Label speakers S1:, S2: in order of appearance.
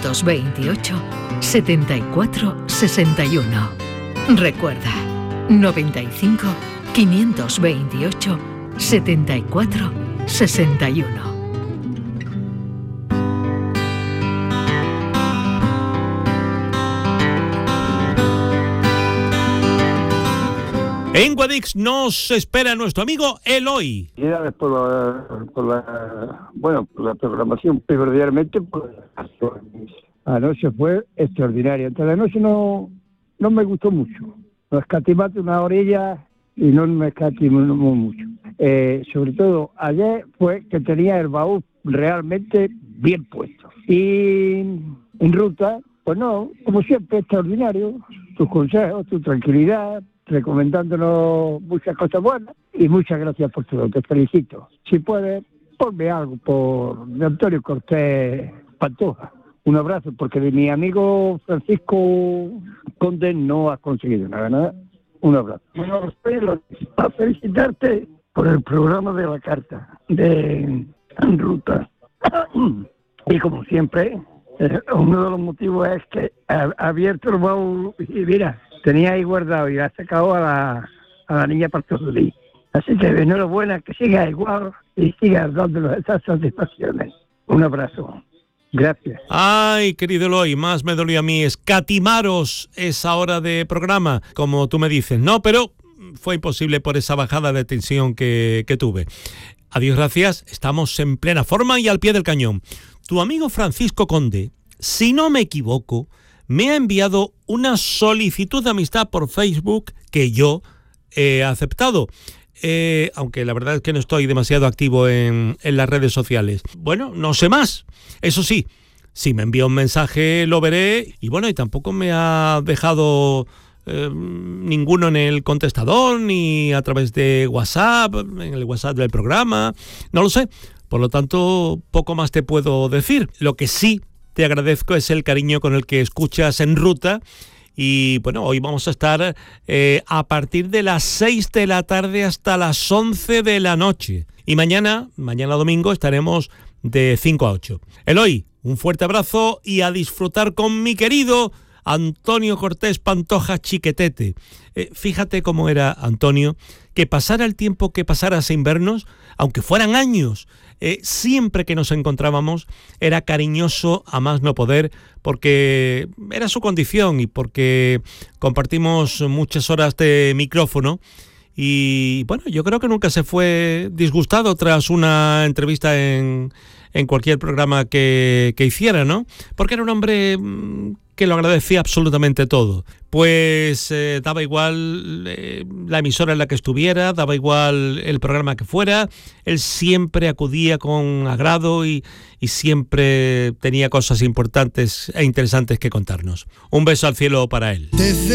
S1: 528 74 61. Recuerda, 95 528 74 61.
S2: En Guadix nos espera nuestro amigo Eloy.
S3: Felicidades por la programación, primordialmente por las canciones. Anoche fue extraordinaria. Esta noche no me gustó mucho. Nos escatimaste una orilla y no me escatimó mucho. Sobre todo ayer fue que tenía el baúl realmente bien puesto. Y en ruta, pues no, como siempre, extraordinario. Tus consejos, tu tranquilidad, recomendándonos muchas cosas buenas, y muchas gracias por todo, te felicito. Si puedes, ponme algo de Antonio Cortés Pantoja. Un abrazo, porque de mi amigo Francisco Conde no has conseguido nada. Un abrazo. Bueno, espero a felicitarte por el programa de la carta de En Ruta. Y como siempre, uno de los motivos es que ha abierto el baúl y mira, tenía ahí guardado y ha sacado a la niña Pastorelli. Así que enhorabuena, que siga igual y siga dándonos esas satisfacciones. Un abrazo. Gracias.
S2: Ay, querido Eloy, más me dolió a mí escatimaros esa hora de programa, como tú me dices, ¿no? Pero fue imposible por esa bajada de tensión que tuve. Adiós, gracias, estamos en plena forma y al pie del cañón. Tu amigo Francisco Conde, si no me equivoco, me ha enviado una solicitud de amistad por Facebook que yo he aceptado. Aunque la verdad es que no estoy demasiado activo en las redes sociales. Bueno, no sé más. Eso sí, si me envía un mensaje lo veré. Y bueno, y tampoco me ha dejado ninguno en el contestador, ni a través de WhatsApp, en el WhatsApp del programa. No lo sé. Por lo tanto, poco más te puedo decir. Lo que sí te agradezco es el cariño con el que escuchas En Ruta. Y bueno, hoy vamos a estar a partir de las 6 de la tarde hasta las 11 de la noche. Y mañana domingo, estaremos de 5 a 8. Eloy, un fuerte abrazo y a disfrutar con mi querido Antonio Cortés Pantoja Chiquetete. Fíjate cómo era Antonio, que pasara el tiempo que pasara sin vernos, aunque fueran años, siempre que nos encontrábamos era cariñoso a más no poder, porque era su condición y porque compartimos muchas horas de micrófono. Y bueno, yo creo que nunca se fue disgustado tras una entrevista en cualquier programa que hiciera, ¿no? Porque era un hombre que lo agradecía absolutamente todo. Pues daba igual la emisora en la que estuviera, daba igual el programa que fuera, él siempre acudía con agrado y siempre tenía cosas importantes e interesantes que contarnos. Un beso al cielo para él.